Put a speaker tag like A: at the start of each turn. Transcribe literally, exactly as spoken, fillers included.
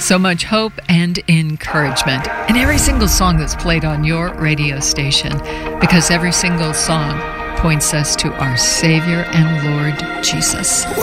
A: So much hope and encouragement in every single song that's played on your radio station, because every single song points us to our Savior and Lord Jesus.